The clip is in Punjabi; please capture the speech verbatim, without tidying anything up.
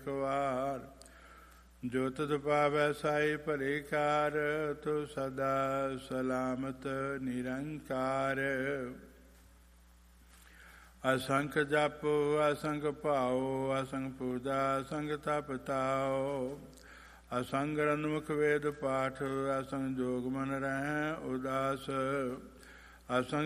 ਇੱਕ ਵਾਰ। ਜੋ ਤੁਧ ਪਾਵੈ ਸਾਈ ਭਲੇ ਕਾਰ, ਤੂੰ ਸਦਾ ਸਲਾਮਤ ਨਿਰੰਕਾਰ। ਅਸੰਖ ਜਪ ਅਸੰਖ ਭਾਉ, ਅਸੰਖ ਪੂਜਾ ਅਸੰਖ ਤਪ ਤਾਉ। ਅਸੰਗ ਰਨਮੁਖ ਵੇਦ ਪਾਠ, ਅਸੰਗ ਜੋਗ ਮਨ ਰਹਿ ਉਦਾਸ। ਅਸੰਗ